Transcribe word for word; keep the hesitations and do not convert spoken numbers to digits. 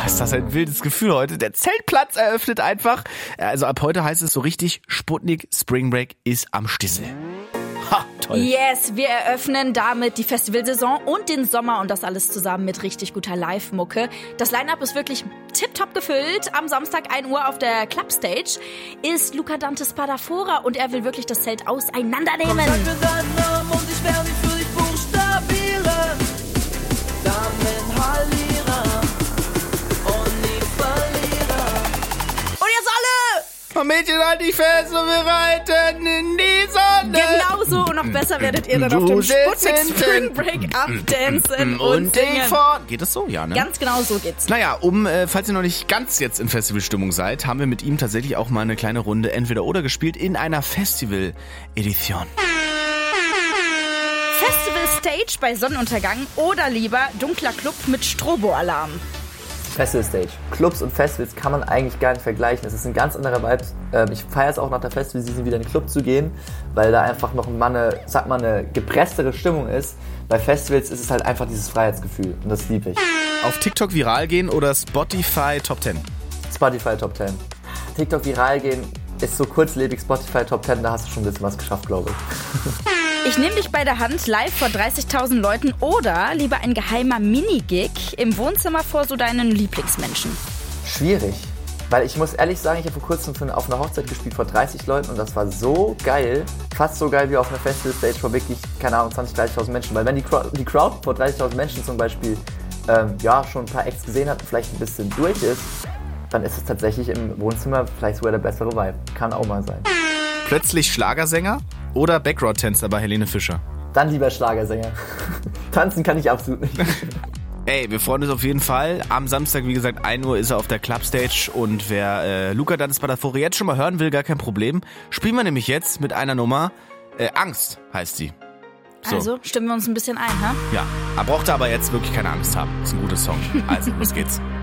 ist das ein wildes Gefühl heute. Der Zeltplatz eröffnet einfach. Also ab heute heißt es so richtig, Sputnik Spring Break ist am Stissel. Ha, toll. Yes, wir eröffnen damit die Festivalsaison und den Sommer und das alles zusammen mit richtig guter Live-Mucke. Das Line-Up ist wirklich tipptopp gefüllt. Am Samstag ein Uhr auf der Clubstage ist Luca Dante Spadafora und er will wirklich das Zelt auseinandernehmen. Komm, sag mir deinen Namen und ich werde ihn für dich buchstabieren. Damenhalierer und nie Verlierer. Und jetzt alle! Oh, Mädchen, halt dich fest und wir reiten in die Sonne. Genau so und noch besser werdet ihr dann auf dem Sputnik Spring Break abdancen und singen. Geht das so? Ja, ne? Ganz genau so geht's. Naja, um, äh, falls ihr noch nicht ganz jetzt in Festivalstimmung seid, haben wir mit ihm tatsächlich auch mal eine kleine Runde Entweder-Oder gespielt in einer Festival-Edition. Festival Stage bei Sonnenuntergang oder lieber dunkler Club mit Strobo-Alarm? Festival Stage. Clubs und Festivals kann man eigentlich gar nicht vergleichen. Es ist ein ganz anderer Vibe. Ich feiere es auch nach der Festival-Season wieder in den Club zu gehen, weil da einfach noch mal eine, sag mal, eine gepresstere Stimmung ist. Bei Festivals ist es halt einfach dieses Freiheitsgefühl und das liebe ich. Auf TikTok viral gehen oder Spotify Top zehn? Spotify Top zehn. TikTok viral gehen ist so kurzlebig, Spotify Top zehn, da hast du schon ein bisschen was geschafft, glaube ich. Ich nehme dich bei der Hand live vor dreißigtausend Leuten oder lieber ein geheimer Minigig im Wohnzimmer vor so deinen Lieblingsmenschen? Schwierig, weil ich muss ehrlich sagen, ich habe vor kurzem für, auf einer Hochzeit gespielt vor dreißig Leuten und das war so geil, fast so geil wie auf einer Festival-Stage vor wirklich, keine Ahnung, zwanzig, dreißigtausend Menschen. Weil wenn die, Crowd, die Crowd vor dreißigtausend Menschen zum Beispiel ähm, ja, schon ein paar Acts gesehen hat und vielleicht ein bisschen durch ist, dann ist es tatsächlich im Wohnzimmer vielleicht sogar der bessere Vibe. Kann auch mal sein. Plötzlich Schlagersänger oder Background-Tänzer bei Helene Fischer? Dann lieber Schlagersänger. Tanzen kann ich absolut nicht. Ey, wir freuen uns auf jeden Fall. Am Samstag, wie gesagt, ein Uhr ist er auf der Clubstage und wer äh, Luca Dante Spadafora jetzt schon mal hören will, gar kein Problem. Spielen wir nämlich jetzt mit einer Nummer, äh, Angst heißt sie. So. Also stimmen wir uns ein bisschen ein, ha? Ja, er braucht aber jetzt wirklich keine Angst haben. Ist ein guter Song. Also, los geht's.